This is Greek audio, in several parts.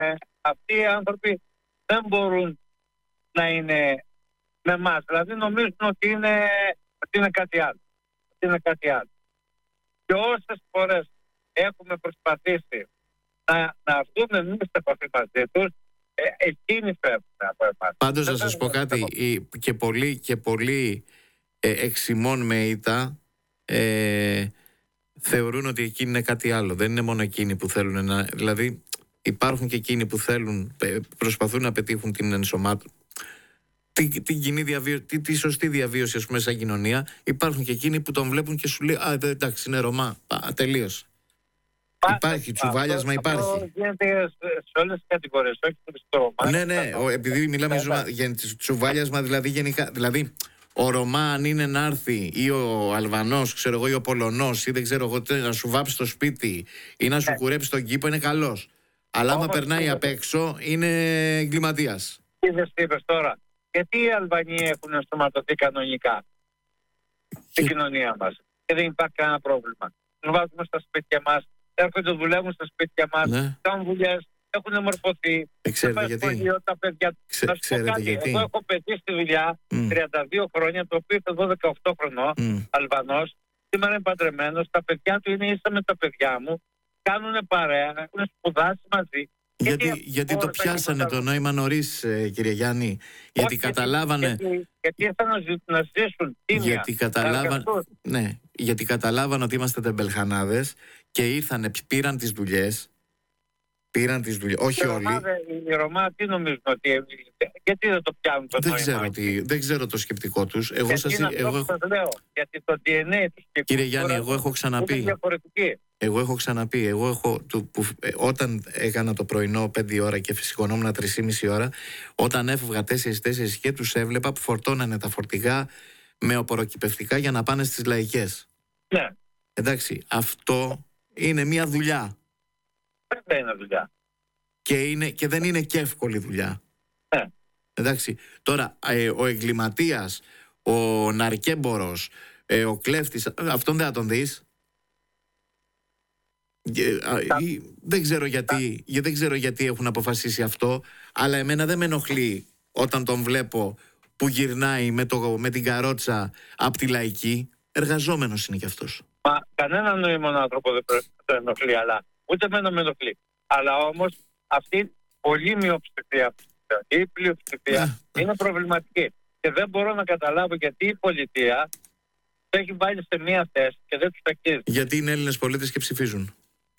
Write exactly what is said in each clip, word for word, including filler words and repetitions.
ε, αυτοί οι άνθρωποι δεν μπορούν να είναι με εμάς. Δηλαδή νομίζουν ότι είναι, ότι είναι κάτι άλλο. Ότι είναι κάτι άλλο. Και όσες φορές έχουμε προσπαθήσει να, να έρθουμε εμείς σε επαφή μαζί τους, ε, εκείνοι φεύγουν από εμάς. Πάντως να σας πω κάτι, και πολλοί, και πολλοί ε, εξημών με ήττα ε, θεωρούν ότι εκείνοι είναι κάτι άλλο. Δεν είναι μόνο εκείνοι που θέλουν να... Δηλαδή υπάρχουν και εκείνοι που θέλουν, προσπαθούν να πετύχουν την ενσωμάτωση, την, την κοινή διαβίωση, τη, τη σωστή διαβίωση, ας πούμε, σαν κοινωνία. Υπάρχουν και εκείνοι που τον βλέπουν και σου λέει «Α, εντάξει, είναι Ρωμά, πα, τελείωσε». Υπάρχει τσουβάλιασμα, υπάρχει. Αυτό γίνεται σε όλες τις κατηγορίες, όχι στο Ρωμά. Ναι, ναι, ο, επειδή μιλάμε για τσουβάλιασμα, δηλαδή γενικά. Δηλαδή, ο Ρωμά, αν είναι να έρθει, ή ο Αλβανός, ξέρω εγώ, ή ο Πολωνός, ή δεν ξέρω εγώ, να σου βάψει το σπίτι ή να σου κουρέψει τον κήπο, είναι καλός. Αλλά άμα περνάει απ' έξω, είναι εγκληματίας. Είδες τι είπες τώρα. Γιατί οι Αλβανοί έχουν ενσωματωθεί κανονικά στην κοινωνία μας και δεν υπάρχει κανένα πρόβλημα. Τους βάζουμε στα σπίτια μας, έρχονται, δουλεύουν στα σπίτια μας, ναι. κάνουν δουλειές, έχουν μορφωθεί. Ξέρετε γιατί. Σχολείο, τα παιδιά. Ξε, να σου πω κάτι, γιατί. εγώ έχω παιδί στη δουλειά mm. τριάντα δύο χρόνια, το οποίο ήταν δώδεκα οκτώ χρονών, mm. Αλβανός. Σήμερα είναι παντρεμένος, τα παιδιά του είναι ίσα με τα παιδιά μου, κάνουν παρέα, έχουν σπουδάσει μαζί. Γιατί, γιατί, γιατί το πιάσανε το νόημα νωρίς, ε, κύριε Γιάννη, γιατί όχι, καταλάβανε... Γιατί, γιατί ήρθαν να ζήσουν τίμια. Γιατί καταλάβανε, ναι, γιατί καταλάβανε ότι είμαστε τεμπελχανάδες και ήρθανε, πήραν τις δουλειές, πήραν τις δουλειές, όχι όλοι. Οι Ρωμά τι νομίζουν ότι... Γιατί δεν το πιάνουν το δεν νόημα. Ξέρω τι, δεν ξέρω το σκεπτικό τους. Εγώ γιατί σας, είναι εγώ αυτό που σας λέω. Γιατί το ντι εν έι τους και κύριε Γιάννη, εγώ έχω ξαναπεί. Εγώ έχω ξαναπεί, εγώ έχω, του, που, ε, όταν έκανα το πρωινό πέντε ώρα και φυσικονόμουν τρεις και μισή ώρα, όταν έφευγα τέσσερις τέσσερις και τους έβλεπα που φορτώνανε τα φορτηγά με οπωροκυπευτικά για να πάνε στις λαϊκές. Ναι. Εντάξει, αυτό είναι μια δουλειά. Δεν είναι δουλειά. Και, είναι, και δεν είναι και εύκολη δουλειά. Ναι. Εντάξει, τώρα ε, ο εγκληματίας, ο ναρκέμπορος, ε, ο κλέφτης, αυτόν δεν θα τον δεις. Δεν ξέρω, γιατί, δεν ξέρω γιατί έχουν αποφασίσει αυτό, αλλά εμένα δεν με ενοχλεί όταν τον βλέπω που γυρνάει με, το, με την καρότσα από τη λαϊκή. Εργαζόμενος είναι κι αυτός. Μα κανέναν νοήμον άνθρωπο δεν το ενοχλεί, αλλά ούτε εμένα με ενοχλεί. Αλλά όμως αυτή πολύ μειοψηφία, η πλειοψηφία είναι προβληματική. Και δεν μπορώ να καταλάβω γιατί η πολιτεία το έχει βάλει σε μία θέση και δεν τους τακτίζει. Γιατί είναι Έλληνες πολίτες και ψηφίζουν.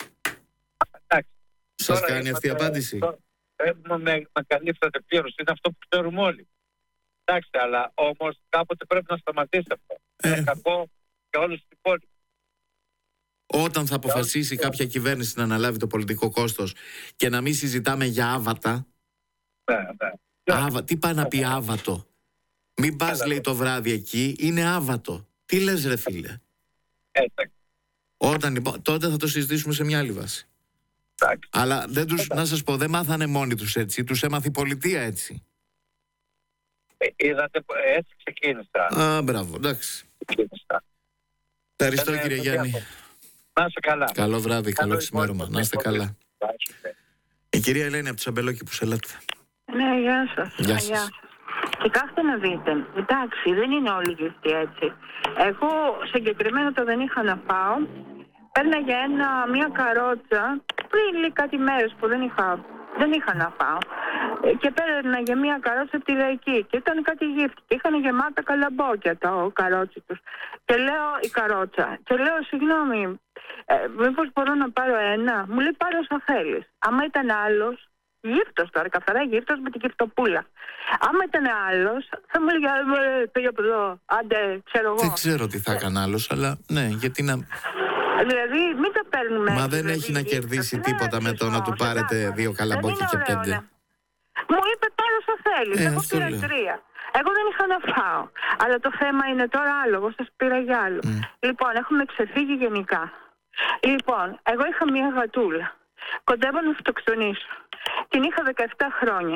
Σας τώρα κάνει αυτή η απάντηση. Ε, με, με καλύψατε πλήρως. Είναι αυτό που ξέρουμε όλοι. Εντάξει, αλλά όμως κάποτε πρέπει να σταματήσει αυτό. Ε. Είναι κακό για όλους τους υπόλοιπους. Όταν θα αποφασίσει κάποια κυβέρνηση να αναλάβει το πολιτικό κόστος και να μην συζητάμε για άβατα. Ναι, ναι. Άβα, τι πάει να πει άβατο. Μην πας, λέει, το βράδυ εκεί, είναι άβατο. Τι λες, ρε φίλε. Έτσι. Όταν λοιπόν, τότε θα το συζητήσουμε σε μια άλλη βάση. Εντάξει. Αλλά δεν τους, να σας πω, δεν μάθανε μόνοι τους έτσι, τους έμαθε η πολιτεία έτσι. Ε, είδατε, έτσι ξεκίνησα. Α, μπράβο, εντάξει. Ξεκίνησα. Ευχαριστώ, κύριε Γιάννη. Να είστε καλά. Καλό βράδυ, καλό ξημέρωμα. Να είστε καλά. Η κυρία Ελένη από τους Αμπελόκηπους, ελάτε. Ναι, γεια σας. Γεια σας. Κοιτάξτε να δείτε, εντάξει, δεν είναι όλοι γευτοί έτσι. Εγώ συγκεκριμένα το δεν είχα να πάω. Πέρναγε ένα, μια καρότσα πριν λέει κάτι μέρες που δεν είχα, δεν είχα να πάω. Και πέρναγε μια καρότσα από τη λαϊκή και ήταν κάτι γύφτη. Και είχαν γεμάτα καλαμπόκια το καρότσι τους. Και λέω η καρότσα, και λέω συγγνώμη, ε, μήπως μπορώ να πάρω ένα. Μου λέει πάρε όσα θέλεις. Άμα ήταν άλλος, γύφτος τώρα, καθαρά γύφτος με την γυφτοπούλα. Άμα ήταν άλλος, θα μου έλεγε πήγε από εδώ, άντε, ξέρω εγώ. Δεν ξέρω τι θα έκανε άλλος, αλλά ναι, γιατί να... Δηλαδή, μην τα παίρνουμε. Μα δεν δηλαδή, έχει να κερδίσει τίποτα με το να του πάρετε δύο καλαμπόκια και πέντε. Μου είπε πάρε όσο θέλεις, ε, εγώ πήρα τρία. Εγώ δεν είχα να φάω. Αλλά το θέμα είναι τώρα άλλο, εγώ σας πήρα για άλλο. Mm. Λοιπόν, έχουμε ξεφύγει γενικά. Λοιπόν, εγώ είχα μια γατούλα. Κοντεύω να αυτοκτονήσω. Την είχα δεκαεπτά χρόνια.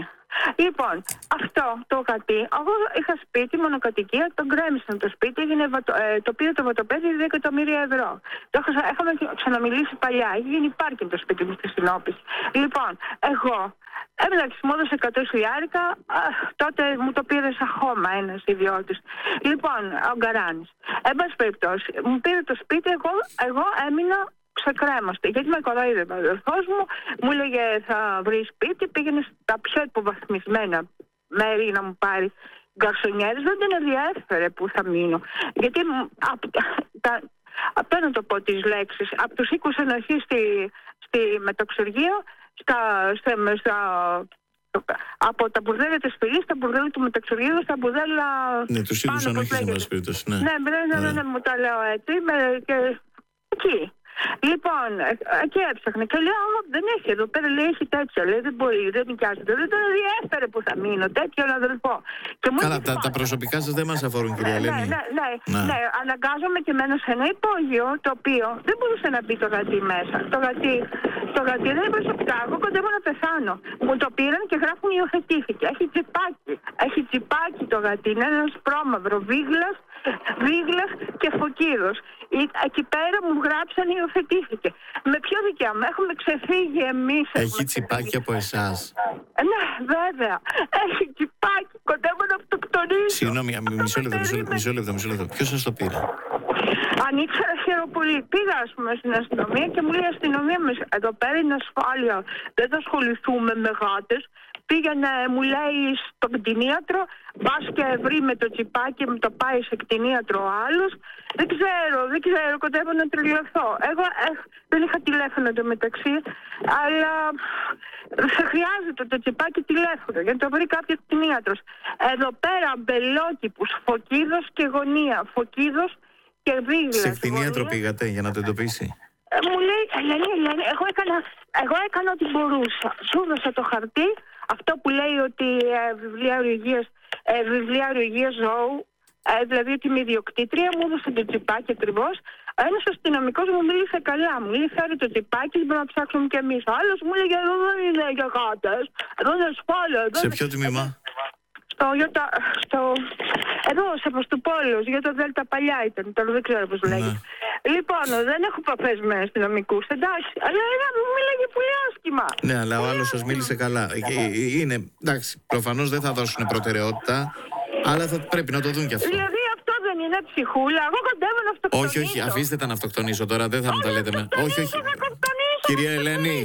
Λοιπόν, αυτό το γατί, εγώ είχα σπίτι, μονοκατοικία, τον γκρέμισαν το σπίτι, έγινε, ε, το πήρε το βατοπέδι δύο εκατομμύρια ευρώ. Το είχαμε ξαναμιλήσει παλιά, έχει γίνει πάρκινγκ το σπίτι μου στη Συνόπηση. Λοιπόν, εγώ, εντάξει, μου έδωσε εκατό χιλιάρικα, τότε μου το πήρε σαν χώμα ένας ιδιώτης. Λοιπόν, ο Γκαράνης. Εν πάση περιπτώσει, μου πήρε το σπίτι, εγώ, εγώ έμεινα ξεκρέμαστε. Γιατί με κοροϊδεύε ο αδερφός μου, μου έλεγε θα βρει σπίτι, πήγαινε στα πιο υποβαθμισμένα μέρη να μου πάρει γκαρσονιέρες. Δεν την ενδιέφερε που θα μείνω. Γιατί απ' να το πω τις λέξεις, από τους οίκους ενοχής στη, στη μεταξουργείο, στα, στα, στα, από τα μπουρδέλια της φυλής, στα μπουρδέλια του μεταξουργείου, στα μπουρδέλια... Ναι, τους οίκους ενοχής, εν πάση περιπτώσει. Ναι, ναι, ναι, ναι, ναι, μου τα λέω έτσι, και εκεί. Λοιπόν, εκεί έψαχνα και λέω, δεν έχει εδώ πέρα, λέει, έχει τέτοια, λέει, δεν μπορεί, δεν νοικιάζεται, δεν τον ενδιέφερε που θα μείνω, τέτοιον αδελφό. Καλά, τα, τα προσωπικά σας δεν μας αφορούν, κυρία Ελένη. Ναι, ναι, ναι, ναι, ναι, αναγκάζομαι και μένω σε ένα υπόγειο, το οποίο δεν μπορούσε να μπει το γατί μέσα. Το γατί, το γατί δεν είναι προσωπικά, εγώ κοντεύω να πεθάνω. Μου το πήραν και γράφουν υιοθετήθηκε, έχει τσιπάκι, έχει τσιπάκι το γατί, είναι ένας πρόμαυρο, βίγλας, βίγλας και φωκίδος. Εκεί πέρα μου γράψαν υιοθετήθηκε. Με ποιο δικαίωμα, έχουμε ξεφύγει εμείς. Έχει τσιπάκι από εσάς. Ναι, βέβαια. Έχει τσιπάκι, κοντεύω να αυτοκτονήσω. Συγγνώμη, μισό λεπτό, μισό λεπτό, μισό λεπτό. Ποιος σας το πήρε? Αν ήξερα, χαίρομαι πολύ. Πήγα, ας πούμε, στην αστυνομία και μου λέει η αστυνομία, εδώ πέρα είναι ασφάλεια. Δεν θα ασχοληθούμε με γάτες. Πήγαινε, μου λέει, στον κτηνίατρο, μπας και βρει με το τσιπάκι, μου το πάει σε κτηνίατρο ο άλλος. Δεν ξέρω, δεν ξέρω, κοντεύω να τρελαθώ. Εγώ ε, δεν είχα τηλέφωνο εντωμεταξύ, αλλά θα χρειάζεται το τσιπάκι τηλέφωνο για να το βρει κάποιος κτηνίατρος. Εδώ πέρα μπελόκηπους, φωκίδος και γωνία, φωκίδος και βίγλας. Σε κτηνίατρο πήγατε για να το εντοπίσει? Ε, μου λέει, Ελένη, Ελένη, εγώ έκανα, εγώ έκανα ό,τι μπορούσα. Σου έδωσα το χαρτί, αυτό που λέει ότι ε, βιβλιάριο υγείας, ε, βιβλιάριο υγείας ζώου, ε, δηλαδή ότι είμαι ιδιοκτήτρια, μου έδωσε το τσιπάκι ακριβώς. Ένας αστυνομικός μου μίλησε καλά, μου λέει φέρει το τσιπάκι, μπορούμε να ψάξουμε κι εμείς. Ο άλλος μου λέει εδώ δεν είναι για γάτες, εδώ είναι ασφάλεια. Σε ποιο τμήμα? Στο, τα, στο, εδώ, σε Παστουπόλεως, για το Δέλτα παλιά ήταν, τώρα δεν ξέρω πώς λέγεται. Ναι. Λοιπόν, δεν έχω επαφές με αστυνομικούς, εντάξει, αλλά ένα μου μίλαγε πολύ άσχημα. Ναι, αλλά ο άλλος σας μίλησε καλά. Είναι, εντάξει, προφανώς δεν θα δώσουν προτεραιότητα, αλλά θα πρέπει να το δουν κι αυτό. Δηλαδή αυτό δεν είναι ψυχούλα, εγώ κοντεύω να αυτοκτονήσω. Όχι, όχι, αφήστε τα να αυτοκτονήσω τώρα, δεν θα μου τα λέτε με. Όχι, όχι. Κυρία Ελένη,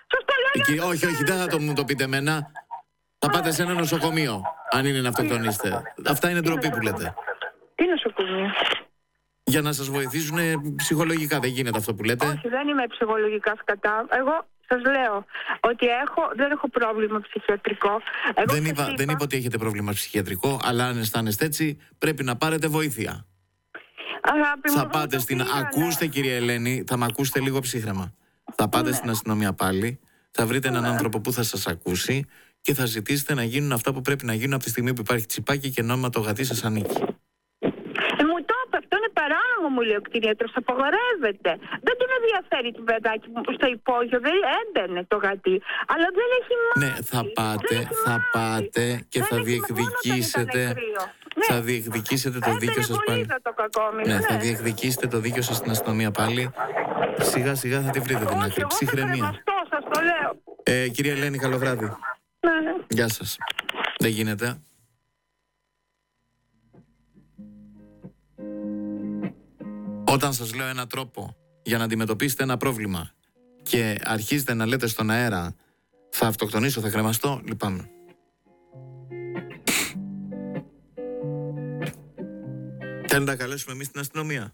όχι, όχι, δεν θα το μου το πείτε εμένα. Θα πάτε σε ένα νοσοκομείο, αν είναι να αυτοκτονήσετε. Αυτά είναι ντροπή που λέτε. Τι νοσοκομείο? Για να σας βοηθήσουν ψυχολογικά, δεν γίνεται αυτό που λέτε. Όχι, δεν είμαι ψυχολογικά σκατά. Εγώ σας λέω ότι έχω, δεν έχω πρόβλημα ψυχιατρικό. Εγώ δεν, είπα, είπα... δεν είπα ότι έχετε πρόβλημα ψυχιατρικό, αλλά αν αισθάνεστε έτσι, πρέπει να πάρετε βοήθεια. Αγάπη θα μου, πάτε στην... Πήγανε. Ακούστε, κυρία Ελένη, θα με ακούσετε λίγο ψύχρεμα. Θα πάτε ναι. στην αστυνομία πάλι, θα βρείτε έναν ναι. άνθρωπο που θα σας ακούσει και θα ζητήσετε να γίνουν αυτά που πρέπει να γίνουν από τη στιγμή που υπάρχει τσιπάκι και νόμιμα το γατί σας ανήκει. Ε, μου το είπε, αυτό είναι παράνομο, μου λέει ο κτηνίατρος, απαγορεύεται. Δεν τον ενδιαφέρει το παιδάκι μου στο υπόγειο, δεν έμπαινε το γατί. Αλλά δεν έχει μάθει. Ναι, θα πάτε, θα μάθει. πάτε και δεν θα διεκδικήσετε. Θα ναι. διεκδικήσετε το δίκιο σας πάλι. Το κακόμοιρο, ναι, ναι, θα διεκδικήσετε το δίκιο σας στην αστυνομία πάλι. Σιγά σιγά θα τη βρείτε την άκρη. Ψυχραιμία. Ε, κυρία Ελένη, καλό βράδυ. Ναι. Γεια σας. Δεν γίνεται. Όταν σας λέω ένα τρόπο για να αντιμετωπίσετε ένα πρόβλημα και αρχίζετε να λέτε στον αέρα θα αυτοκτονήσω, θα κρεμαστώ, λυπάμαι. Θέλετε να καλέσουμε εμείς την αστυνομία?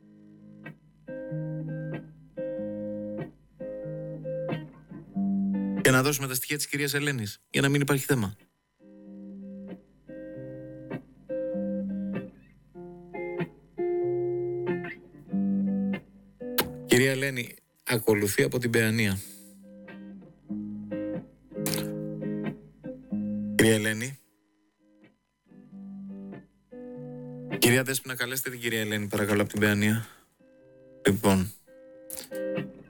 Και να δώσουμε τα στοιχεία της κυρίας Ελένης για να μην υπάρχει θέμα. Κυρία Ελένη, ακολουθεί από την Παιανία. Κυρία Ελένη. Κυρία Δέσποινα, καλέστε την κυρία Ελένη παρακαλώ από την Παιανία. Λοιπόν.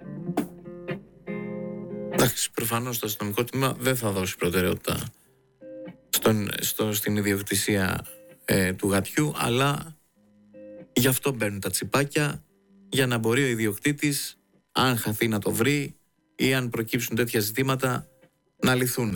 Εντάξει, προφανώς το αστυνομικό τμήμα δεν θα δώσει προτεραιότητα στον, στο, στην ιδιοκτησία ε, του γατιού, αλλά γι' αυτό μπαίνουν τα τσιπάκια, για να μπορεί ο ιδιοκτήτης, αν χαθεί, να το βρει ή αν προκύψουν τέτοια ζητήματα, να λυθούν.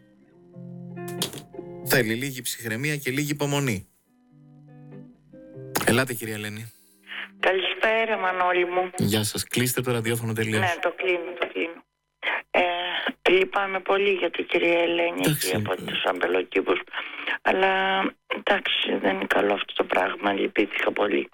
Θέλει λίγη ψυχραιμία και λίγη υπομονή. Ελάτε, κυρία Ελένη. Καλησπέρα, Μανώλη μου. Γεια σας. Κλείστε το ραδιόφωνο τελείως. Ναι, το κλείνω, το κλείνω. Ε, λυπάμαι πολύ για την κυρία Ελένη και από τους αμπελοκήπους. Αλλά εντάξει, δεν είναι καλό αυτό το πράγμα. Λυπήθηκα πολύ.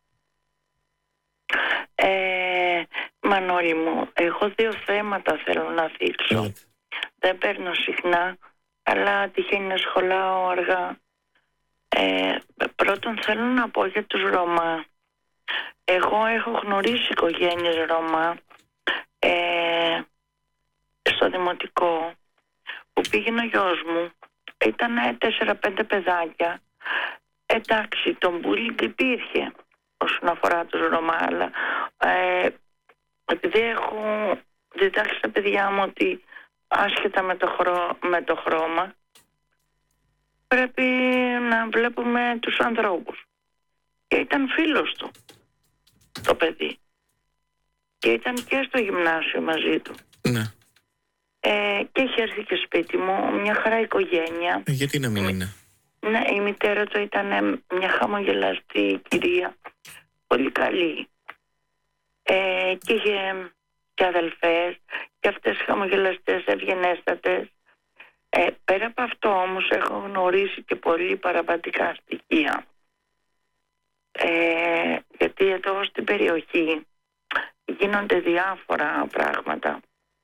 Ε, Μανώλη μου, εγώ δύο θέματα θέλω να θίξω. Yeah. Δεν παίρνω συχνά, αλλά τυχαίνει να σχολάω αργά. Ε, πρώτον θέλω να πω για τους Ρωμά. Εγώ έχω γνωρίσει οικογένειες Ρωμά ε, στο δημοτικό, που πήγαινε ο γιος μου. Ήταν τέσσερα πέντε παιδάκια. Εντάξει, το bullying υπήρχε όσον αφορά τους Ρωμά, αλλά ε, επειδή έχω διδάξει στα παιδιά μου ότι άσχετα με το, χρό, με το χρώμα πρέπει να βλέπουμε τους ανθρώπους. Και ήταν φίλος του το παιδί. Και ήταν και στο γυμνάσιο μαζί του. Ναι. Ε, και είχε έρθει και σπίτι μου, μια χαρά οικογένεια. Ε, γιατί να μην είναι. Ναι, η μητέρα του ήταν μια χαμογελαστή κυρία, πολύ καλή. Ε, και είχε και αδελφές, και αυτές χαμογελαστές, ευγενέστατες. Ε, πέρα από αυτό όμως έχω γνωρίσει και πολύ παραβατικά στοιχεία. Ε, γιατί εδώ στην περιοχή γίνονται διάφορα πράγματα.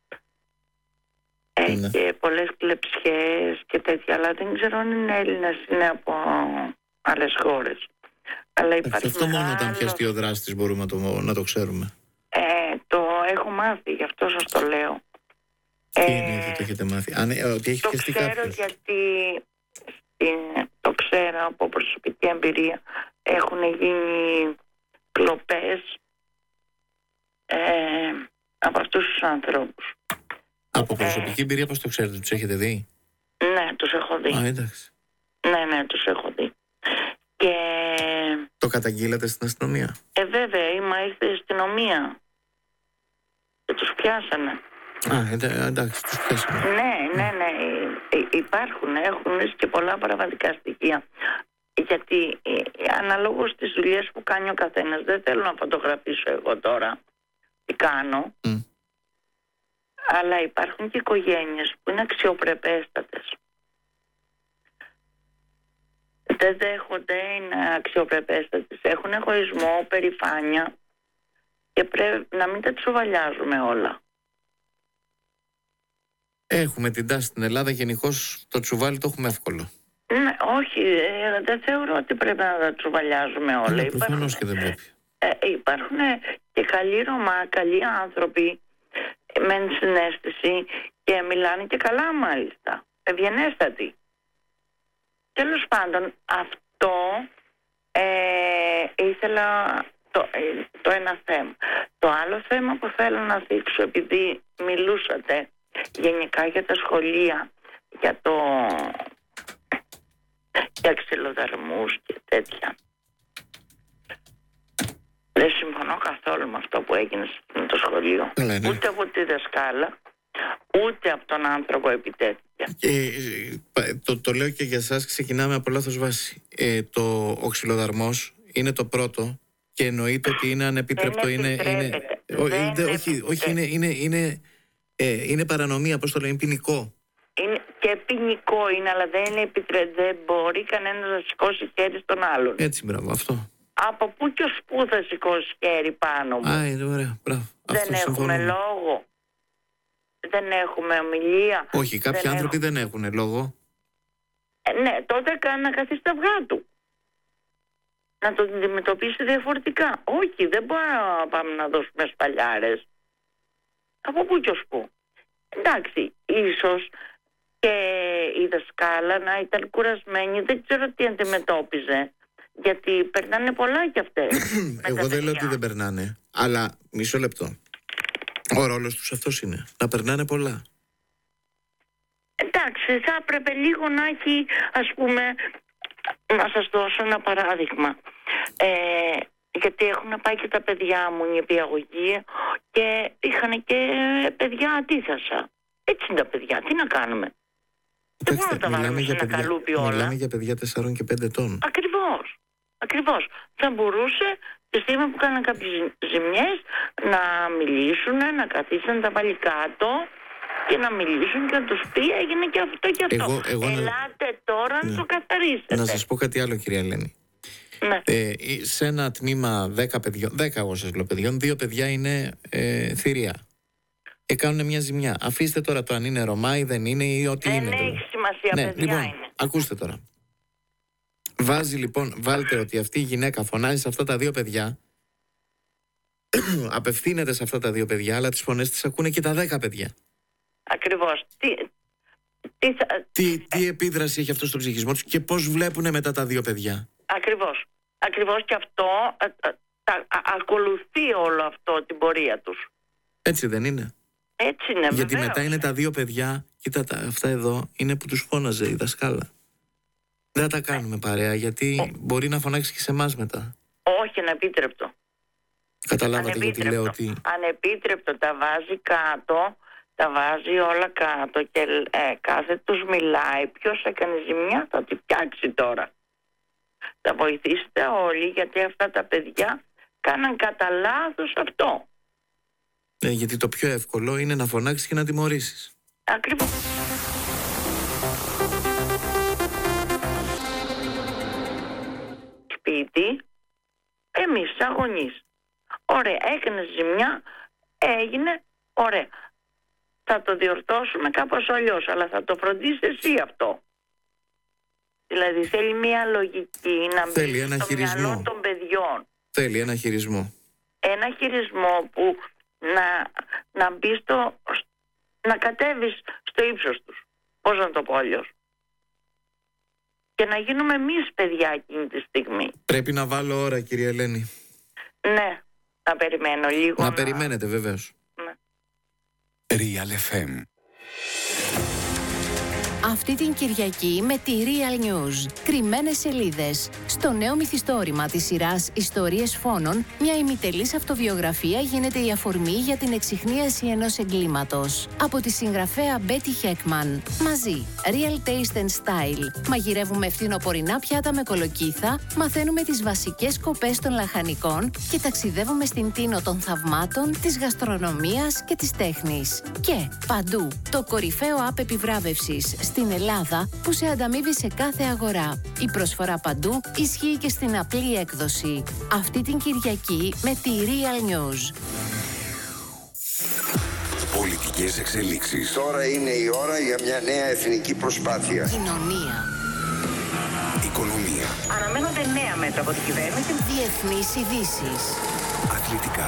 Ε, ναι. Και πολλές κλεψιές και τέτοια, αλλά δεν ξέρω αν είναι Έλληνες, είναι από άλλες χώρες. Αλλά υπάρχει αυτό μεγάλο... μόνο όταν πιαστεί ο δράστης μπορούμε να το, να το ξέρουμε. Ε, το έχω μάθει, γι' αυτό σας το λέω. Τι ε, είναι ότι το έχετε μάθει? Αν, ότι έχει το πιαστεί ξέρω κάποιος. Γιατί ε, το ξέρω από προσωπική εμπειρία. Έχουν γίνει κλοπές ε, από αυτούς τους ανθρώπους. Από προσωπική εμπειρία πώς το ξέρετε, τους έχετε δει? Ναι, τους έχω δει. Α, εντάξει. Ναι, ναι, τους έχω δει. Και... Το καταγγείλατε στην αστυνομία? Ε, βέβαια, είμαι ήρθε η αστυνομία και τους πιάσανε. Α, εντάξει, τους πιάσανε. Ναι, ναι, ναι, υπάρχουν, έχουν και πολλά παραβατικά στοιχεία. Γιατί ε, αναλόγως στις δουλειές που κάνει ο καθένας, δεν θέλω να φωτογραφίσω εγώ τώρα τι κάνω, mm. αλλά υπάρχουν και οικογένειες που είναι αξιοπρεπέστατες. Δεν δέχονται, είναι αξιοπρεπέστατες, έχουν εγωισμό, περηφάνεια και πρέπει να μην τα τσουβαλιάζουμε όλα. Έχουμε την τάση στην Ελλάδα, γενικώς το τσουβάλι το έχουμε εύκολο. Ναι, όχι, ε, δεν θεωρώ ότι πρέπει να τα τσουβαλιάζουμε όλα. Ναι, προφανώς και δεν πρέπει. Ε, υπάρχουν και καλοί Ρωμά, καλοί άνθρωποι με συναίσθηση και μιλάνε και καλά μάλιστα, ευγενέστατοι. Τέλος πάντων, αυτό ε, ήθελα το, ε, το ένα θέμα. Το άλλο θέμα που θέλω να δείξω, επειδή μιλούσατε γενικά για τα σχολεία, για το για ξυλοδαρμούς και τέτοια. Δεν συμφωνώ καθόλου με αυτό που έγινε στο σχολείο. Ναι, ναι. Ούτε από τη δασκάλα, ούτε από τον άνθρωπο επιτέθηκε. Και, το, το λέω και για εσάς, ξεκινάμε από λάθος βάση. Ε, το, ο ξυλοδαρμός είναι το πρώτο και εννοείται ότι είναι ανεπίτρεπτο. Δεν είναι, είναι, ο, είναι, όχι, όχι, είναι, είναι, είναι, ε, είναι παρανομία, πώς το λένε, ποινικό. Είναι και ποινικό είναι, αλλά δεν είναι επιτρέπεται. Δεν μπορεί κανένα να σηκώσει χέρι στον άλλον. Έτσι, μπράβο, αυτό. Από πού και ως πού θα σηκώσει χέρι πάνω μου? Α, είναι ωραία, μπράβο. Δεν αυτό έχουμε συμφωνούμε. Λόγο. Δεν έχουμε ομιλία. Όχι, κάποιοι δεν άνθρωποι έχουμε... δεν έχουν λόγο. Ε, ναι, τότε να καθίσει στα αυγά του. Να το αντιμετωπίσει διαφορετικά. Όχι, δεν μπορούμε να πάμε να δώσουμε σπαλιάρες. Από πού και ως πού. Εντάξει, ίσως και η δασκάλα να ήταν κουρασμένη, δεν ξέρω τι αντιμετώπιζε. Γιατί περνάνε πολλά κι αυτές. Εγώ δεν λέω ότι δεν περνάνε. Αλλά μισό λεπτό. Ο ρόλος τους αυτός είναι. Να περνάνε πολλά. Εντάξει. εντάξει, θα έπρεπε λίγο να έχει, ας πούμε, να σας δώσω ένα παράδειγμα. Ε, γιατί έχουν πάει και τα παιδιά μου νηπιαγωγεία και είχαν και παιδιά αντίθασα. Έτσι είναι τα παιδιά, τι να κάνουμε. Δεν μπορούμε να τα βάλουμε σε ένα καλούπι όλα. Μιλάμε για παιδιά τεσσάρων και πέντε ετών. Ακριβώς, ακριβώς. Θα μπορούσε τη στιγμή που κάναν κάποιες ζημιές να μιλήσουν, να καθίσουν να τα βάλει κάτω και να μιλήσουν και να τους πει έγινε και αυτό και αυτό. Εγώ, εγώ Ελάτε να... τώρα ναι. να το καθαρίσετε. Να σας πω κάτι άλλο, κυρία Ελένη. Ναι. Ε, σε ένα τμήμα δέκα παιδιών, δέκα εγώ σας λέω παιδιών, δύο παιδιά είναι ε, θηρία. Και κάνουν μια ζημιά. Αφήστε τώρα το αν είναι Ρωμά ή δεν είναι ή ό,τι δεν είναι. Δεν έχει σημασία, ναι, παιδιά λοιπόν, είναι. Ακούστε τώρα. Βάζει λοιπόν, βάλτε ότι αυτή η γυναίκα φωνάζει σε αυτά τα δύο παιδιά, απευθύνεται σε αυτά τα δύο παιδιά, αλλά τις φωνές τις ακούνε και τα δέκα παιδιά. Ακριβώς. Τι, τι, τι, τι επίδραση έχει αυτό στο ψυχισμό τους και πώς βλέπουν μετά τα δύο παιδιά. Ακριβώς. Ακριβώς και αυτό α, α, α, α, ακολουθεί όλο αυτό την πορεία τους. Έτσι δεν είναι? Έτσι είναι, γιατί βεβαίως. Μετά είναι τα δύο παιδιά, κοίτα τα, αυτά εδώ είναι που τους φώναζε η δασκάλα. Δεν τα κάνουμε παρέα γιατί Ο... μπορεί να φωνάξει και σε εμάς μετά. Όχι, ανεπίτρεπτο. Καταλάβατε γιατί λέω ότι... Ανεπίτρεπτο, τα βάζει κάτω, τα βάζει όλα κάτω και ε, κάθε τους μιλάει. Ποιος έκανε ζημιά θα τη φτιάξει τώρα. Θα βοηθήσετε όλοι γιατί αυτά τα παιδιά κάναν κατά λάθος αυτό. Ε, γιατί το πιο εύκολο είναι να φωνάξεις και να τιμωρήσεις. Ακριβώς. Σπίτι, εμείς σαν γονείς. Ωραία, έκανε ζημιά, έγινε, ωραία. Θα το διορθώσουμε κάπως αλλιώς, αλλά θα το φροντίσεις εσύ αυτό. Δηλαδή θέλει μια λογική να θέλει μπει ένα στο χειρισμό. μυαλό των παιδιών. Θέλει ένα χειρισμό. Ένα χειρισμό που να, να μπει στο, να κατέβεις στο ύψος τους. Πώς να το πω αλλιώς. Και να γίνουμε εμείς παιδιά εκείνη τη στιγμή. Πρέπει να βάλω ώρα, κυρία Ελένη. Ναι, να περιμένω λίγο. Να, να... περιμένετε βεβαίως. Ναι. Real εφ εμ. Αυτή την Κυριακή με τη Real News. Κρυμμένες σελίδες. Στο νέο μυθιστόρημα της σειράς Ιστορίες Φόνων, μια ημιτελής αυτοβιογραφία γίνεται η αφορμή για την εξιχνίαση ενός εγκλήματος. Από τη συγγραφέα Μπέτι Χέκμαν. Μαζί, Real Taste and Style. Μαγειρεύουμε φθινοπορεινά πιάτα με κολοκύθα, μαθαίνουμε τις βασικές σκοπές των λαχανικών και ταξιδεύουμε στην τίνο των θαυμάτων, της γαστρονομίας και της τέχνης. Και παντού, το κορυφαίο app επιβράβευσης στην Ελλάδα που σε ανταμείβει σε κάθε αγορά. Η προσφορά παντού ισχύει και στην απλή έκδοση. Αυτή την Κυριακή με τη Real News. Πολιτικές εξελίξεις. Τώρα είναι η ώρα για μια νέα εθνική προσπάθεια. Κοινωνία. Οικονομία. Αναμένονται νέα μέτρα από την κυβέρνηση. Διεθνείς ειδήσεις. Αθλητικά.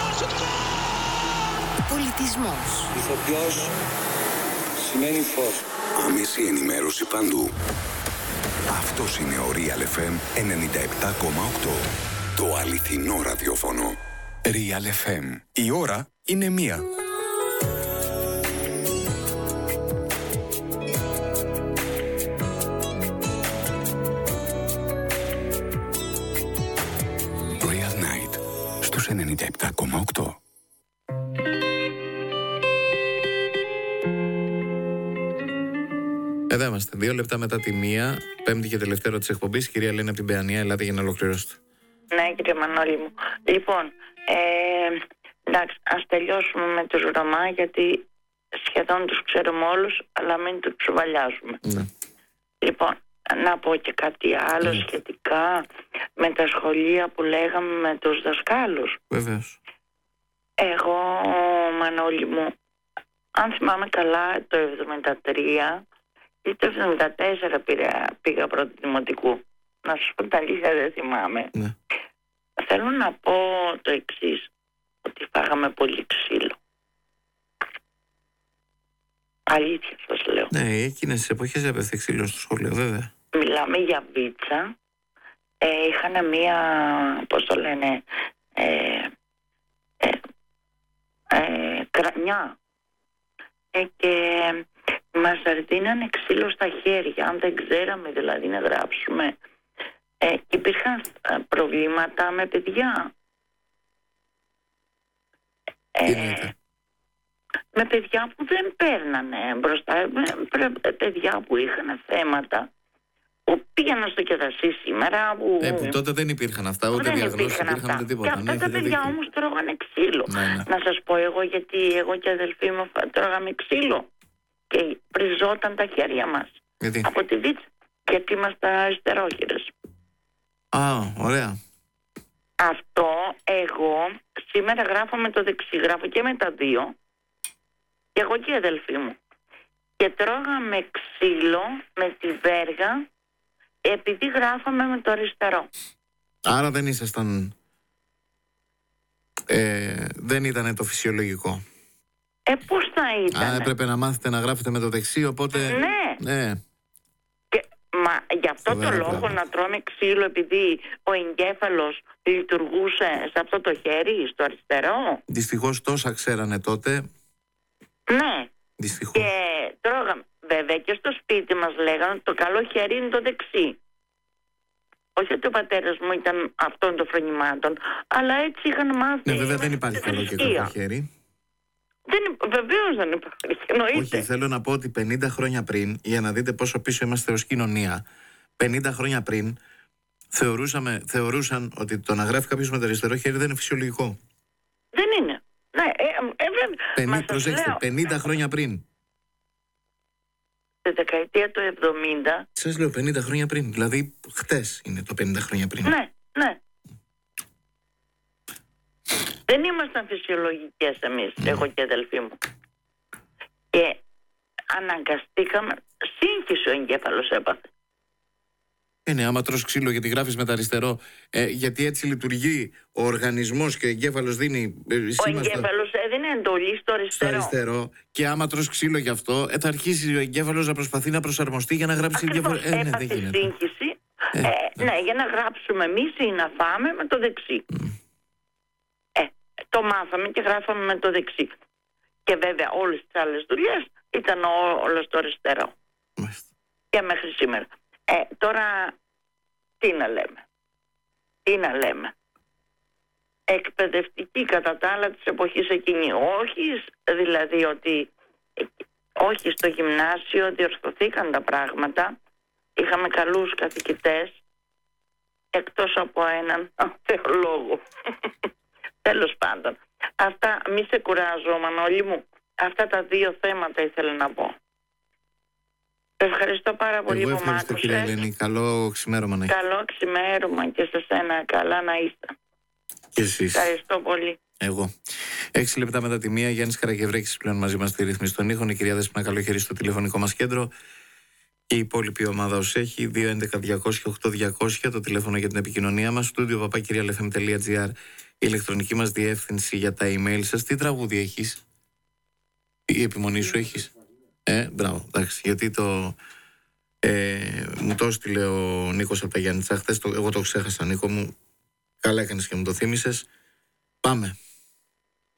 Πολιτισμός. Ηθοποιός σημαίνει φως. Άμεση ενημέρωση παντού. Αυτός είναι ο Real εφ εμ ενενήντα επτά κόμμα οκτώ. Το αληθινό ραδιόφωνο. Real εφ εμ. Η ώρα είναι μία. Real Night στους ενενήντα επτά κόμμα οκτώ. Εδώ είμαστε, δύο λεπτά μετά τη μία, πέμπτη και τελευταία της εκπομπής. Κυρία Ελένη από την Παιανία, ελάτε για να ολοκληρώσετε. Ναι, κύριε Μανώλη μου. Λοιπόν, ε, εντάξει, ας τελειώσουμε με τους Ρωμά, γιατί σχεδόν τους ξέρουμε όλους, αλλά μην τους ψουβαλιάζουμε. Ναι. Λοιπόν, να πω και κάτι άλλο ναι. σχετικά με τα σχολεία που λέγαμε με τους δασκάλους. Βεβαίως. Εγώ, Μανώλη μου, αν θυμάμαι καλά, το εβδομήντα τρία ή το εβδομήντα τέσσερα πήγα, πήγα πρώτη δημοτικού. Να σας πω τα αλήθεια, δεν θυμάμαι. Ναι. Θέλω να πω το εξής, ότι φάγαμε πολύ ξύλο. Αλήθεια σας λέω. Ναι, εκείνες τις εποχές έπεφτε ξύλο στο σχολείο, βέβαια. Μιλάμε για βίτσα. Ε, είχαν μία, πώς το λένε, ε, ε, ε, κρανιά. Ε, και μας δίνανε ξύλο στα χέρια. Αν δεν ξέραμε δηλαδή να γράψουμε, ε, υπήρχαν προβλήματα με παιδιά. Ε, με παιδιά που δεν παίρνανε μπροστά, με παιδιά που είχαν θέματα, που πήγαιναν στο κεδασί σήμερα. Που... Ε, που τότε δεν υπήρχαν αυτά, ούτε διαγνώσεις υπήρχαν ούτε τίποτα. Και αυτά ναι, τα παιδιά όμως τρώγανε ξύλο. Ναι, ναι. Να σας πω εγώ, γιατί εγώ και αδελφοί μου τρώγαμε ξύλο και πριζόταν τα χέρια μας. Γιατί? Από τη βίτσα. Γιατί είμαστε αριστερόχειρες. Α, ωραία. Αυτό εγώ σήμερα γράφω με το δεξί, γράφω και με τα δύο, και εγώ και οι αδελφοί μου. Και τρώγαμε ξύλο με τη βέργα επειδή γράφαμε με το αριστερό. Άρα δεν ήσασταν... Ε, δεν ήταν το φυσιολογικό. Ε, πώς θα ήταν? Α, έπρεπε να μάθετε να γράφετε με το δεξί, οπότε... Ναι. ναι. Και, μα γι' αυτό το Φοβερά λόγο πράγματα. να τρώμε ξύλο επειδή ο εγκέφαλος λειτουργούσε σε αυτό το χέρι, στο αριστερό. Δυστυχώς τόσα ξέρανε τότε. Ναι. Δυστυχώς. Και τρώγαμε. Βέβαια και στο σπίτι μας λέγανε ότι το καλό χέρι είναι το δεξί. Όχι ότι ο πατέρας μου ήταν αυτών των φρονημάτων, αλλά έτσι είχαν μάθει. Ναι, βέβαια δεν υπάρχει καλό και κακό χέρι. Δεν, βεβαίως δεν υπάρχει, εννοείται. Όχι, θέλω να πω ότι πενήντα χρόνια πριν, για να δείτε πόσο πίσω είμαστε ως κοινωνία, πενήντα χρόνια πριν θεωρούσαμε, θεωρούσαν ότι το να γράφει κάποιος με το αριστερό χέρι δεν είναι φυσιολογικό. Δεν είναι. Ναι, ε, ε, βέβαια. Μα σας Προσέξτε, λέω, πενήντα χρόνια πριν. Στη δεκαετία του εβδομήντα. Σας λέω πενήντα χρόνια πριν. Δηλαδή, χτες είναι το πενήντα χρόνια πριν. Ναι, ναι. Δεν ήμασταν φυσιολογικές εμείς, mm. εγώ και οι αδελφοί μου. Και αναγκαστήκαμε, σύγχυση ο εγκέφαλος έπαθε. Ε, ναι, άμα τρως ξύλο γιατί γράφεις με το αριστερό, ε, γιατί έτσι λειτουργεί ο οργανισμός και ο εγκέφαλος δίνει ε, σήμα. Ο εγκέφαλος στο... έδινε εντολή στο αριστερό. Στο αριστερό. Και άμα τρως ξύλο γι' αυτό, ε, θα αρχίσει ο εγκέφαλος να προσπαθεί να προσαρμοστεί για να γράψει εγκέφαλο. Ε, ναι, δεν γίνεται. Σύγχυση. Ε, ε, ναι. ναι, για να γράψουμε εμείς ή να φάμε με το δεξί. Mm. Ε, το μάθαμε και γράφαμε με το δεξί. Και βέβαια όλες τις άλλες δουλειές ήταν όλο στο αριστερό. Mm. Και μέχρι σήμερα. Ε, τώρα τι να λέμε. Τι να λέμε. Εκπαιδευτική κατά τα άλλα της εποχής εκείνη. Όχι δηλαδή ότι όχι στο γυμνάσιο διορθωθήκαν τα πράγματα. Είχαμε καλούς καθηγητές εκτός από έναν θεολόγο. Τέλος πάντων. Αυτά, μη σε κουράζω Μανώλη μου. Αυτά τα δύο θέματα ήθελα να πω. Ευχαριστώ πάρα πολύ. Εγώ που ευχαριστώ μ' κυρία άκουσες. Ελένη. Καλό ξημέρωμα να έχετε. Καλό ξημέρωμα και σε σένα. Καλά να είστε. Και εσείς. Ευχαριστώ πολύ. Εγώ. Έξι λεπτά μετά τη μία, Γιάννης Καραγευρέκης πλέον μαζί μας στη ρύθμιση των ήχων. Η κυρία Δέσποινα Καλοχέρη στο τηλεφωνικό μας κέντρο. Και η υπόλοιπη ομάδα ως έχει. δύο έντεκα διακόσια οκτώ διακόσια το τηλέφωνο για την επικοινωνία μας. Στούντιο παπάκυριαλεφm τελεία τζι άρ η ηλεκτρονική μας διεύθυνση για τα email σας. Τι τραγούδι έχεις? Τι επιμονή σου έχεις? Ε, μπράβο, εντάξει. Γιατί το. Ε, μου το έστειλε ο Νίκος από τα Γιάννητσα χθες. Εγώ το ξέχασα, Νίκο μου. Καλά έκανες και μου το θύμισες. Πάμε.